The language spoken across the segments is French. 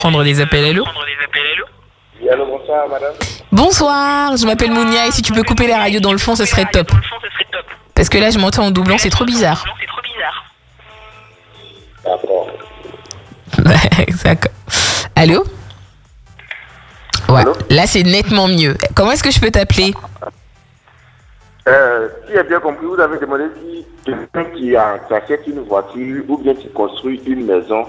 Prendre des appels, hello. Oui, allô, bonsoir, madame. Bonsoir, je m'appelle Mounia et si tu peux couper la radio dans le fond, ce serait top. Parce que là, je m'entends en doublant, c'est trop bizarre. D'accord. D'accord. Allô? Ouais, Allô? là, c'est nettement mieux. Comment est-ce que je peux t'appeler? Si j'ai bien compris, vous avez demandé si quelqu'un qui achète une voiture ou bien qui construit une maison,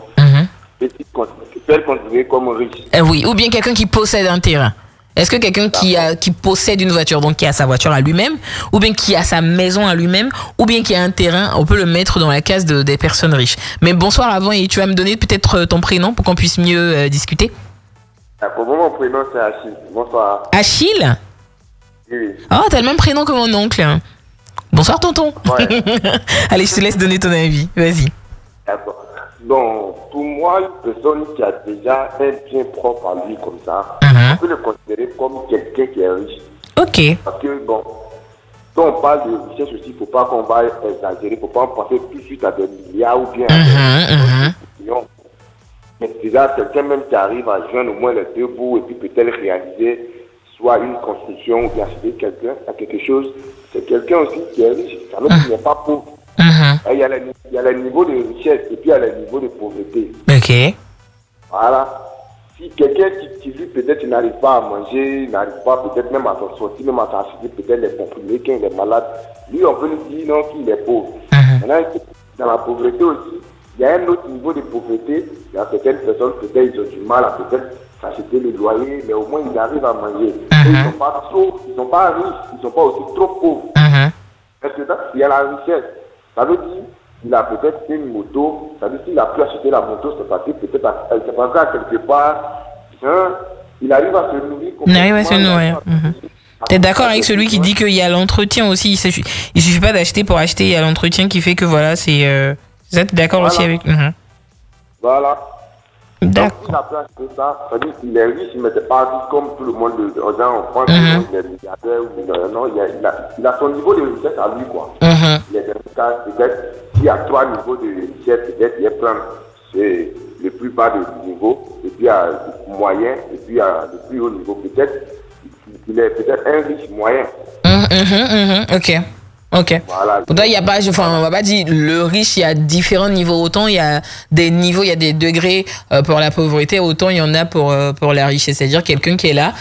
peut-être considéré comme riche. Oui, ou bien quelqu'un qui possède un terrain. Est-ce que quelqu'un qui possède une voiture, donc qui a sa voiture à lui-même, ou bien qui a sa maison à lui-même, ou bien qui a un terrain, on peut le mettre dans la case des personnes riches. Mais bonsoir avant, et tu vas me donner peut-être ton prénom pour qu'on puisse mieux discuter. D'accord, mon prénom c'est Achille. Bonsoir. Achille? Oui. Oh, t'as le même prénom que mon oncle. Bonsoir tonton. Ouais. Allez, je te laisse donner ton avis. Vas-y. D'accord. Donc, pour moi, une personne qui a déjà un bien propre à lui comme ça, on peut le considérer comme quelqu'un qui est riche. Ok. Parce que, bon, quand on parle de richesse aussi, il ne faut pas qu'on va exagérer, il ne faut pas penser tout de suite à des milliards ou bien à des millions. Mais déjà, quelqu'un même qui arrive à joindre au moins les deux bouts et puis peut-être réaliser soit une construction ou bien acheter quelqu'un à quelque chose, c'est quelqu'un aussi qui est riche, ça veut dire qu'il n'est pas pauvre. Il y a le niveau de richesse et puis il y a le niveau de pauvreté. Ok. Voilà. Si quelqu'un qui lui peut-être il n'arrive pas à manger, il n'arrive pas peut-être même à s'en sortir, même à s'acheter peut-être les comprimés quand il est malade, lui on peut lui dire non qu'il est pauvre. Maintenant, dans la pauvreté aussi, il y a un autre niveau de pauvreté. Il y a certaines personnes peut-être ils ont du mal à peut-être s'acheter le loyer, mais au moins ils arrivent à manger. Et ils ne sont pas riches, ils ne sont pas aussi trop pauvres. Parce que il y a la richesse. Ça veut dire qu'il a peut-être une moto, ça veut dire qu'il a pu acheter la moto, c'est parce que peut-être c'est parce qu'à quelque part, il arrive à se nourrir. Il arrive à se nourrir. T'es d'accord avec celui qui dit qu'il y a l'entretien aussi, il suffit pas d'acheter pour acheter, il y a l'entretien qui fait que voilà, c'est ça, t'es d'accord aussi avec. Voilà. D'accord. Donc, il a pu acheter ça, ça veut dire qu'il est riche, mais c'est pas riche comme tout le monde. On pense qu'il est milliardaire ou millionnaire. Non, il a son niveau de richesse à lui, quoi. Il est dans le cas, peut-être, s'il y a 3 niveaux de richesse, peut-être il est plein. C'est le plus bas de niveau, et puis il y a le moyen, et puis il y a le plus haut niveau. Peut-être, il est peut-être un riche moyen. Ok. Voilà. Pourtant, il y a pas, on va pas dire le riche, il y a différents niveaux. Autant il y a des niveaux, il y a des degrés pour la pauvreté, autant il y en a pour la richesse. C'est-à-dire quelqu'un qui est là,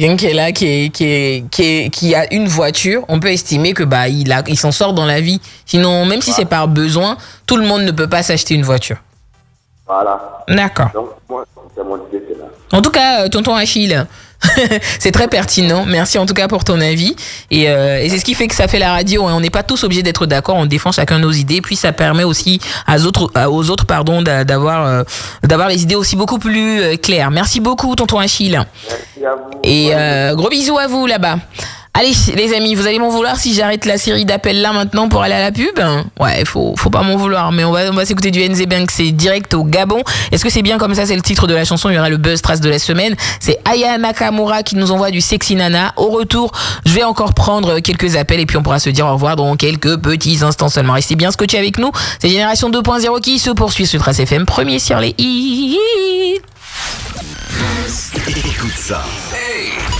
qui a une voiture, on peut estimer que il s'en sort dans la vie. Sinon, même si c'est par besoin, tout le monde ne peut pas s'acheter une voiture. Voilà. D'accord. Donc, moi, c'est mon idée, c'est là. En tout cas, tonton Achille, c'est très pertinent. Merci en tout cas pour ton avis. Et c'est ce qui fait que ça fait la radio. On n'est pas tous obligés d'être d'accord. On défend chacun nos idées. Puis ça permet aussi aux autres d'avoir les idées aussi beaucoup plus claires. Merci beaucoup, tonton Achille. Merci à vous. Et gros bisous à vous là-bas. Allez les amis, vous allez m'en vouloir si j'arrête la série d'appels là maintenant pour aller à la pub? Ouais, faut pas m'en vouloir, mais on va s'écouter du NZ Bank, c'est direct au Gabon. Est-ce que c'est bien comme ça? C'est le titre de la chanson, il y aura le buzz trace de la semaine. C'est Aya Nakamura qui nous envoie du Sexy Nana. Au retour, je vais encore prendre quelques appels et puis on pourra se dire au revoir dans quelques petits instants seulement. Restez bien scotchés avec nous, c'est Génération 2.0 qui se poursuit sur Trace FM, premier sur les hits. Écoute ça. Hey.